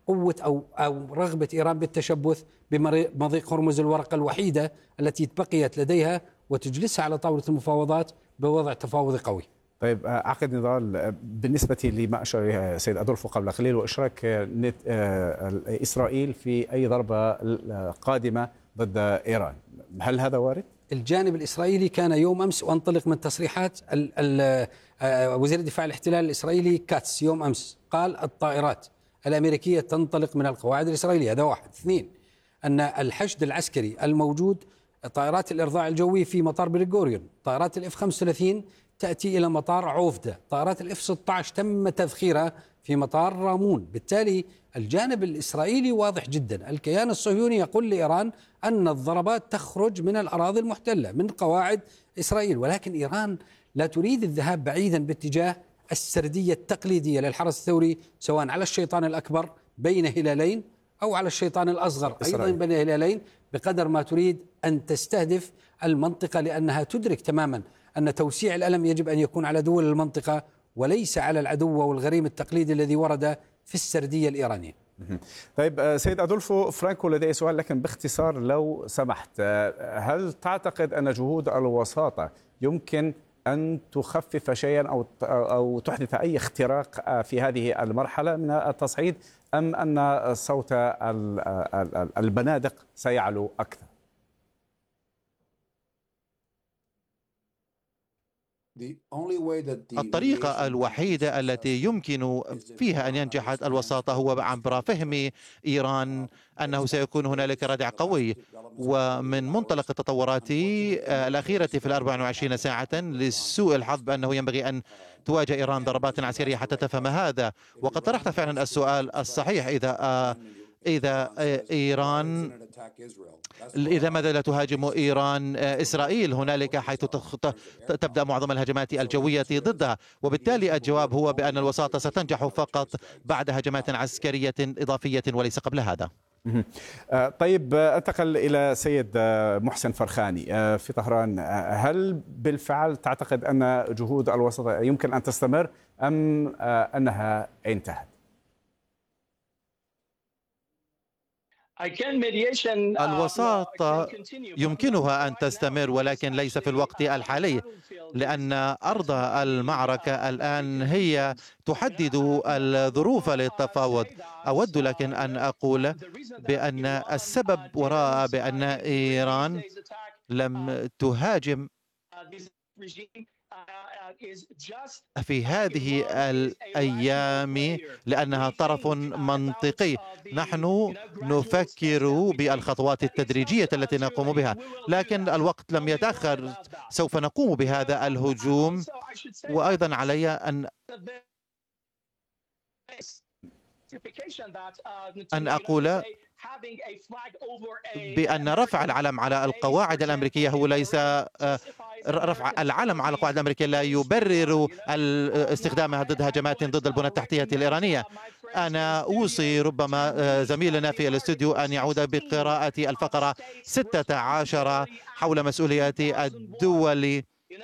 قوة أو رغبة إيران بالتشبث بمضيق هرمز، الورقة الوحيدة التي بقيت لديها، وتجلسها على طاولة المفاوضات بوضع تفاوضي قوي. طيب عقد نضال بالنسبة لما أشار إليه سيد أدولفو قبل قليل، وإشراك إسرائيل في أي ضربة قادمة ضد إيران، هل هذا وارد؟ الجانب الإسرائيلي كان يوم أمس، وأنطلق من تصريحات وزير الدفاع الاحتلال الإسرائيلي كاتس يوم أمس، قال الطائرات الأمريكية تنطلق من القواعد الإسرائيلية. هذا واحد. اثنين، أن الحشد العسكري الموجود، طائرات الإرضاع الجوي في مطار بن-غوريون، طائرات الإف 35 تأتي إلى مطار عوفدة، طائرات الإف 16 تم تذخيرها في مطار رامون. بالتالي الجانب الإسرائيلي واضح جدا، الكيان الصهيوني يقول لإيران أن الضربات تخرج من الأراضي المحتلة من قواعد إسرائيل، ولكن إيران لا تريد الذهاب بعيدا باتجاه السردية التقليدية للحرس الثوري، سواء على الشيطان الأكبر بين هلالين أو على الشيطان الأصغر أيضا بين هلالين، بقدر ما تريد أن تستهدف المنطقة، لأنها تدرك تماما أن توسيع الألم يجب أن يكون على دول المنطقة وليس على العدو والغريم التقليدي الذي ورد في السردية الإيرانية. طيب سيد أدولفو فرانكو، لدي سؤال لكن باختصار لو سمحت، هل تعتقد أن جهود الوساطة يمكن أن تخفف شيئا أو تحدث أي اختراق في هذه المرحلة من التصعيد، أم أن صوت البنادق سيعلو أكثر؟ الطريقة الوحيدة التي يمكن فيها أن ينجح الوساطة هو عبر فهم إيران أنه سيكون هنالك ردع قوي. ومن منطلق التطورات الأخيرة في 24 ساعة، لسوء الحظ بأنه ينبغي أن تواجه إيران ضربات عسكرية حتى تفهم هذا. وقد طرحت فعلا السؤال الصحيح، إذا ماذا لا تهاجم إيران إسرائيل هنالك، حيث تبدأ معظم الهجمات الجوية ضدها. وبالتالي الجواب هو بأن الوساطة ستنجح فقط بعد هجمات عسكرية إضافية وليس قبل هذا. طيب انتقل إلى سيد محسن فرخاني في طهران، هل بالفعل تعتقد أن جهود الوساطة يمكن أن تستمر أم أنها انتهت؟ الوساطة يمكنها أن تستمر ولكن ليس في الوقت الحالي، لأن أرض المعركة الآن هي تحدد الظروف للتفاوض. أود لكن أن أقول بأن السبب وراء بأن إيران لم تهاجم في هذه الأيام لأنها طرف منطقي. نحن نفكر بالخطوات التدريجية التي نقوم بها، لكن الوقت لم يتأخر، سوف نقوم بهذا الهجوم. وأيضا علي أن أقول بأن رفع العلم على القواعد الأمريكية هو ليس رفع العلم على القواعد الأمريكية لا يبرر استخدامها ضد هجمات ضد البنى التحتية الإيرانية. أنا أوصي ربما زميلنا في الاستوديو أن يعود بقراءة الفقرة 16 حول مسؤوليات الدول،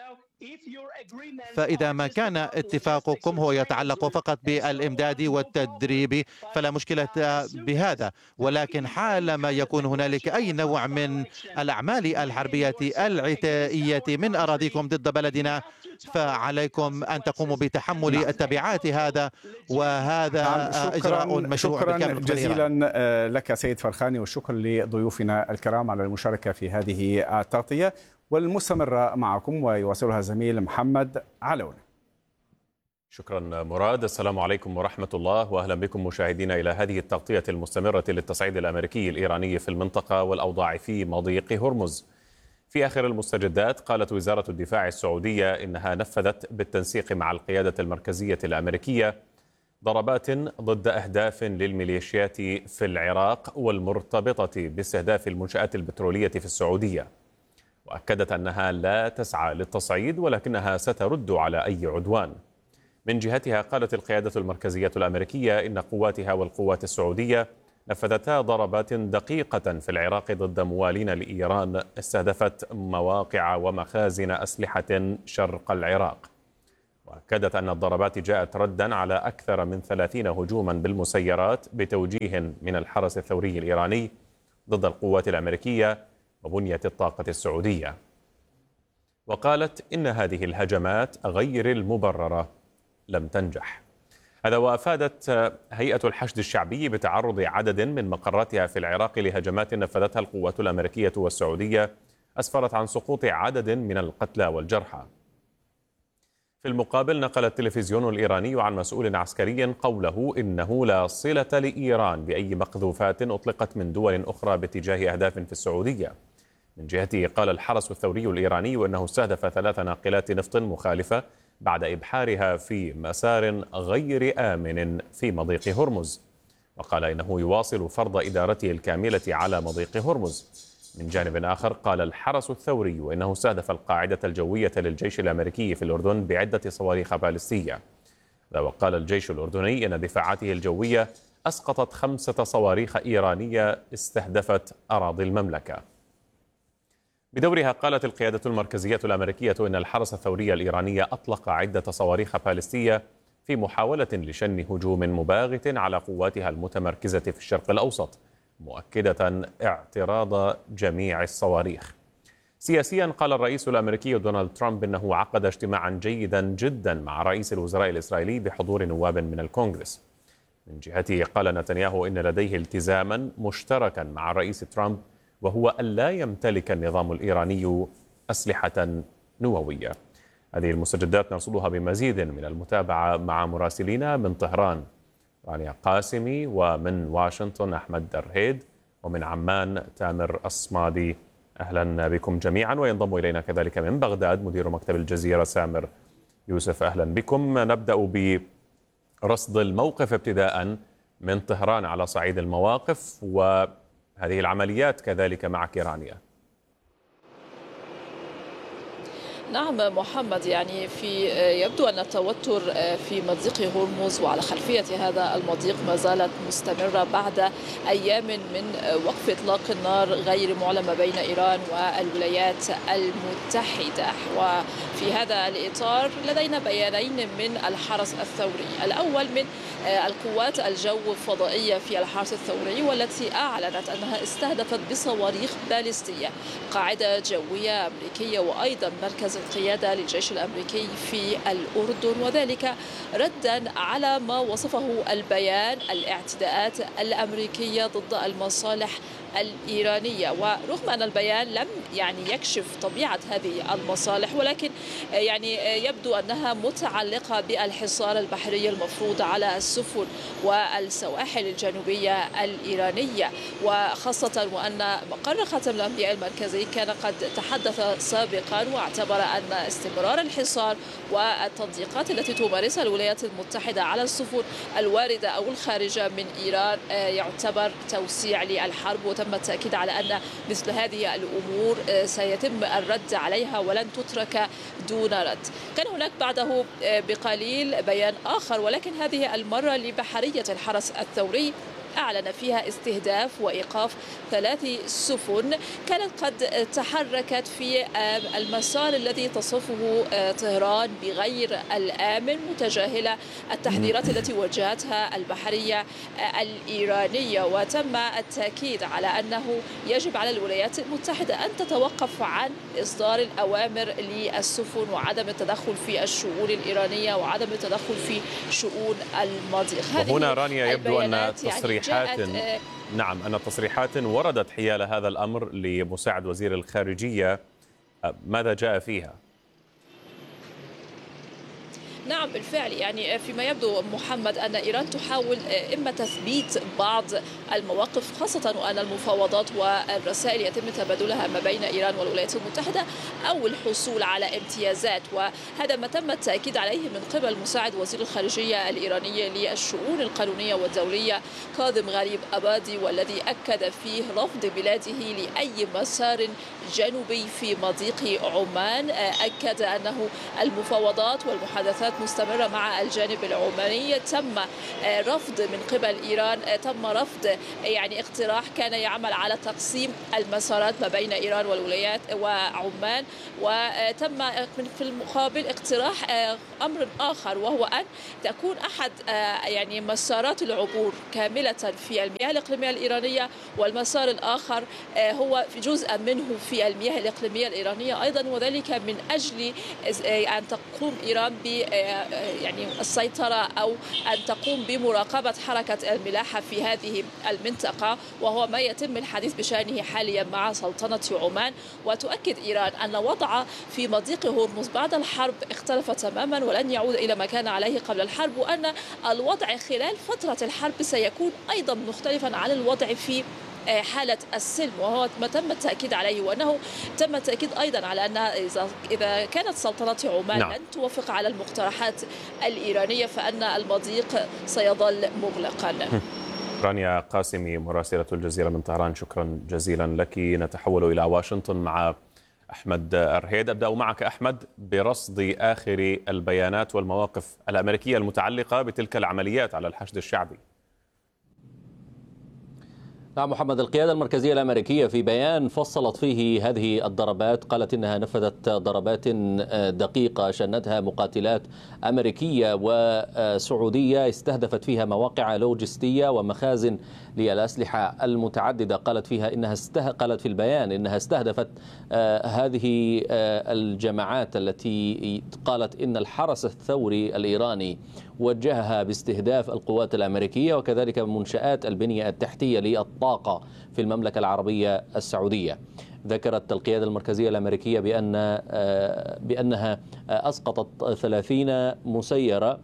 فإذا ما كان اتفاقكم هو يتعلق فقط بالإمداد والتدريب فلا مشكلة بهذا، ولكن حالما يكون هنالك أي نوع من الأعمال الحربية العتائية من أراضيكم ضد بلدنا فعليكم أن تقوموا بتحمل التبعات هذا، وهذا إجراء مشروع. شكرا جزيلا لك سيد فرخاني، والشكر لضيوفنا الكرام على المشاركة في هذه التغطية، والمستمرة معكم ويواصلها زميل محمد علونة. شكرا مراد. السلام عليكم ورحمة الله، وأهلا بكم مشاهدينا إلى هذه التغطية المستمرة للتصعيد الأمريكي الإيراني في المنطقة والأوضاع في مضيق هرمز. في آخر المستجدات قالت وزارة الدفاع السعودية إنها نفذت بالتنسيق مع القيادة المركزية الأمريكية ضربات ضد أهداف للميليشيات في العراق والمرتبطة باستهداف المنشآت البترولية في السعودية، وأكدت أنها لا تسعى للتصعيد ولكنها سترد على أي عدوان. من جهتها قالت القيادة المركزية الأمريكية إن قواتها والقوات السعودية نفذتا ضربات دقيقة في العراق ضد موالين لإيران استهدفت مواقع ومخازن أسلحة شرق العراق. وأكدت أن الضربات جاءت ردا على أكثر من 30 هجوما بالمسيرات بتوجيه من الحرس الثوري الإيراني ضد القوات الأمريكية وبنية الطاقة السعودية. وقالت إن هذه الهجمات غير المبررة لم تنجح. هذا وأفادت هيئة الحشد الشعبي بتعرض عدد من مقراتها في العراق لهجمات نفذتها القوات الأمريكية والسعودية أسفرت عن سقوط عدد من القتلى والجرحى. في المقابل نقل التلفزيون الإيراني عن مسؤول عسكري قوله إنه لا صلة لإيران بأي مقذوفات أطلقت من دول أخرى باتجاه أهداف في السعودية. من جهته قال الحرس الثوري الإيراني أنه استهدف 3 ناقلات نفط مخالفة بعد إبحارها في مسار غير آمن في مضيق هرمز، وقال إنه يواصل فرض إدارته الكاملة على مضيق هرمز. من جانب آخر قال الحرس الثوري إنه استهدف القاعدة الجوية للجيش الأمريكي في الأردن بعدة صواريخ باليستية. وقال الجيش الأردني إن دفاعاته الجوية أسقطت 5 صواريخ إيرانية استهدفت أراضي المملكة. بدورها قالت القيادة المركزية الأمريكية إن الحرس الثوري الإيراني أطلق عدة صواريخ باليستية في محاولة لشن هجوم مباغت على قواتها المتمركزة في الشرق الأوسط، مؤكدة اعتراض جميع الصواريخ. سياسيا قال الرئيس الأمريكي دونالد ترامب إنه عقد اجتماعا جيدا جدا مع رئيس الوزراء الإسرائيلي بحضور نواب من الكونغرس. من جهته قال نتنياهو إن لديه التزاما مشتركا مع الرئيس ترامب، وهو ألا يمتلك النظام الإيراني أسلحة نووية. هذه المستجدات نرصدها بمزيد من المتابعة مع مراسلينا من طهران رانيا قاسمي، ومن واشنطن أحمد درهيد، ومن عمان تامر الصمادي. أهلا بكم جميعا. وينضم إلينا كذلك من بغداد مدير مكتب الجزيرة سامر يوسف. أهلا بكم. نبدأ برصد الموقف ابتداء من طهران على صعيد المواقف وهذه العمليات كذلك معك رانيا. نعم محمد، يعني يبدو أن التوتر في مضيق هرمز وعلى خلفية هذا المضيق ما زالت مستمرة بعد أيام من وقف إطلاق النار غير معلن بين إيران والولايات المتحدة. وفي هذا الإطار لدينا بيانين من الحرس الثوري. الأول من القوات الجو الفضائية في الحرس الثوري، والتي أعلنت أنها استهدفت بصواريخ باليستية قاعدة جوية أمريكية وأيضا مركز القيادة للجيش الأمريكي في الأردن، وذلك ردا على ما وصفه البيان الاعتداءات الأمريكية ضد المصالح الإيرانية. ورغم أن البيان لم يكشف طبيعة هذه المصالح، ولكن يبدو أنها متعلقة بالحصار البحري المفروض على السفن والسواحل الجنوبية الإيرانية، وخاصة وأن مقر خاتم الأنبياء المركزي كان قد تحدث سابقا واعتبر أن استمرار الحصار والتضييقات التي تمارسها الولايات المتحدة على السفن الواردة أو الخارجة من إيران يعتبر توسيع للحرب، وتم التأكيد على أن مثل هذه الأمور سيتم الرد عليها ولن تترك دون رد. كان هناك بعده بقليل بيان آخر، ولكن هذه المرة لبحرية الحرس الثوري، أعلن فيها استهداف وإيقاف 3 سفن كانت قد تحركت في المسار الذي تصفه طهران بغير الآمن، متجاهلة التحذيرات التي وجهتها البحرية الإيرانية. وتم التأكيد على أنه يجب على الولايات المتحدة أن تتوقف عن إصدار الأوامر للسفن وعدم التدخل في الشؤون الإيرانية وعدم التدخل في شؤون المضيق. وهنا رانيا يبدو أن تصريحات وردت حيال هذا الأمر لمساعد وزير الخارجية، ماذا جاء فيها؟ نعم بالفعل، فيما يبدو محمد أن إيران تحاول إما تثبيت بعض المواقف، خاصة وأن المفاوضات والرسائل يتم تبادلها ما بين إيران والولايات المتحدة، أو الحصول على امتيازات. وهذا ما تم التأكيد عليه من قبل مساعد وزير الخارجية الإيرانية للشؤون القانونية والدولية كاظم غريب أبادي، والذي أكد فيه رفض بلاده لأي مسار جنوبي في مضيق عمان. أكد أنه المفاوضات والمحادثات مستمرة مع الجانب العماني. تم رفض من قبل إيران، تم رفض يعني اقتراح كان يعمل على تقسيم المسارات ما بين إيران والولايات وعمان، وتم في المقابل اقتراح أمر آخر، وهو أن تكون أحد يعني مسارات العبور كاملة في المياه الإقليمية الإيرانية، والمسار الآخر هو جزءا منه في المياه الإقليمية الإيرانية أيضا، وذلك من أجل أن تقوم إيران ب يعني السيطرة أو أن تقوم بمراقبة حركة الملاحة في هذه المنطقة، وهو ما يتم الحديث بشأنه حاليا مع سلطنة عمان. وتؤكد إيران أن وضع في مضيق هرمز بعد الحرب اختلف تماما ولن يعود إلى ما كان عليه قبل الحرب، وأن الوضع خلال فترة الحرب سيكون أيضا مختلفا عن الوضع في حالة السلم، وهو ما تم التأكيد عليه، وأنه تم التأكيد أيضا على أن إذا كانت سلطنة عمان لن توافق على المقترحات الإيرانية فأن المضيق سيظل مغلقا. رانيا قاسمي مراسلة الجزيرة من طهران، شكرا جزيلا لك. نتحول إلى واشنطن مع أحمد الرهيد. أبدأ معك أحمد برصد آخر البيانات والمواقف الأمريكية المتعلقة بتلك العمليات على الحشد الشعبي. نعم محمد، القيادة المركزية الأمريكية في بيان فصلت فيه هذه الضربات قالت إنها نفذت ضربات دقيقة شنتها مقاتلات أمريكية وسعودية استهدفت فيها مواقع لوجستية ومخازن للأسلحة المتعددة. قالت في البيان إنها استهدفت هذه الجماعات التي قالت إن الحرس الثوري الإيراني وجهها باستهداف القوات الأمريكية وكذلك منشآت البنية التحتية للطاقة في المملكة العربية السعودية. ذكرت القيادة المركزية الأمريكية بأنها أسقطت 30 مسيرة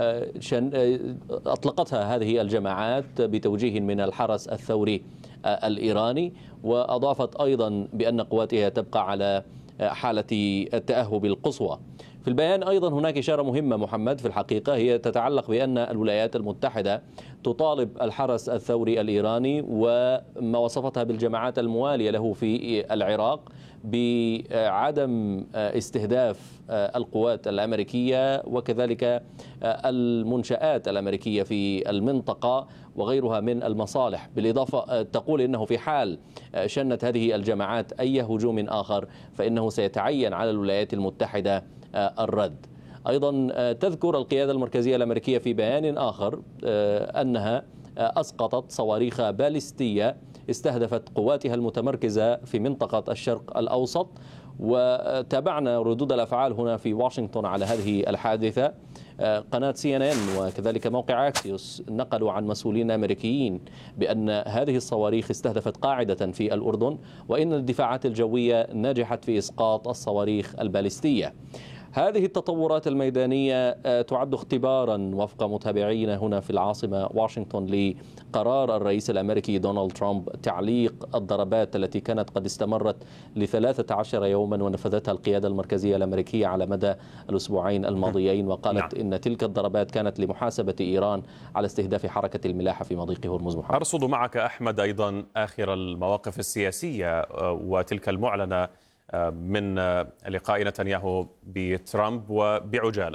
أطلقتها هذه الجماعات بتوجيه من الحرس الثوري الإيراني، وأضافت أيضا بأن قواتها تبقى على حالة التأهب القصوى. في البيان أيضا هناك إشارة مهمة محمد في الحقيقة، هي تتعلق بأن الولايات المتحدة تطالب الحرس الثوري الإيراني وما وصفتها بالجماعات الموالية له في العراق بعدم استهداف القوات الأمريكية وكذلك المنشآت الأمريكية في المنطقة وغيرها من المصالح. بالإضافة تقول إنه في حال شنت هذه الجماعات أي هجوم آخر فإنه سيتعين على الولايات المتحدة الرد. أيضا تذكر القيادة المركزية الأمريكية في بيان آخر أنها أسقطت صواريخ باليستية استهدفت قواتها المتمركزة في منطقة الشرق الأوسط. وتابعنا ردود الأفعال هنا في واشنطن على هذه الحادثة. قناة CNN وكذلك موقع أكسيوس نقلوا عن مسؤولين أمريكيين بأن هذه الصواريخ استهدفت قاعدة في الأردن وإن الدفاعات الجوية نجحت في إسقاط الصواريخ الباليستية. هذه التطورات الميدانية تعد اختبارا وفق متابعين هنا في العاصمة واشنطن لقرار الرئيس الأمريكي دونالد ترامب تعليق الضربات التي كانت قد استمرت ل13 يوما ونفذتها القيادة المركزية الأمريكية على مدى الأسبوعين الماضيين، وقالت إن تلك الضربات كانت لمحاسبة إيران على استهداف حركة الملاحة في مضيق هرمز. محمد، أرصد معك أحمد أيضا آخر المواقف السياسية وتلك المعلنة من لقاء نتنياهو بترامب وبعجالة.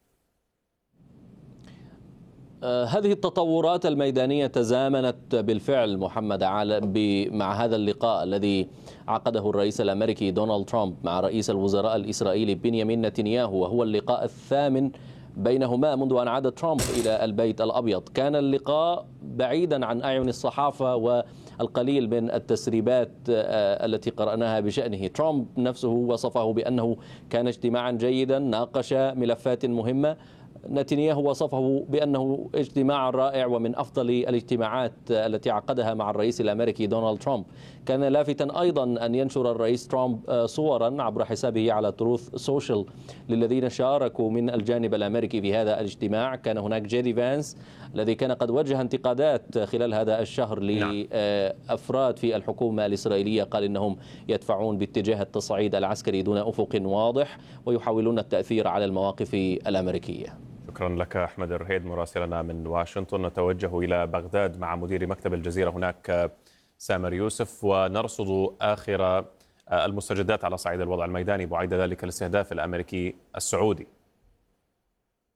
هذه التطورات الميدانية تزامنت بالفعل محمد مع هذا اللقاء الذي عقده الرئيس الأمريكي دونالد ترامب مع رئيس الوزراء الإسرائيلي بنيامين نتنياهو، وهو اللقاء الثامن بينهما منذ أن عاد ترامب إلى البيت الأبيض. كان اللقاء بعيدا عن أعين الصحافة والقليل من التسريبات التي قرأناها بشأنه. ترامب نفسه وصفه بأنه كان اجتماعا جيدا ناقش ملفات مهمة. نتنياهو وصفه بأنه اجتماع رائع ومن أفضل الاجتماعات التي عقدها مع الرئيس الأمريكي دونالد ترامب. كان لافتا أيضا أن ينشر الرئيس ترامب صورا عبر حسابه على تروث سوشيال للذين شاركوا من الجانب الأمريكي في هذا الاجتماع. كان هناك جيدي فانس الذي كان قد وجه انتقادات خلال هذا الشهر لأفراد في الحكومة الإسرائيلية، قال إنهم يدفعون باتجاه التصعيد العسكري دون أفق واضح ويحاولون التأثير على المواقف الأمريكية. شكرا لك أحمد الرهيد مراسلنا من واشنطن. نتوجه إلى بغداد مع مدير مكتب الجزيرة هناك سامر يوسف ونرصد آخر المستجدات على صعيد الوضع الميداني بعد ذلك الاستهداف الأمريكي السعودي.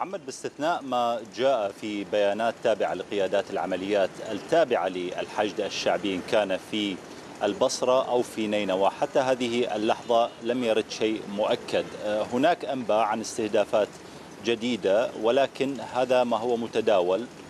محمد، باستثناء ما جاء في بيانات تابعة لقيادات العمليات التابعة للحشد الشعبي إن كان في البصرة أو في نينوى، حتى هذه اللحظة لم يرد شيء مؤكد. هناك أنباء عن استهدافات جديدة، ولكن هذا ما هو متداول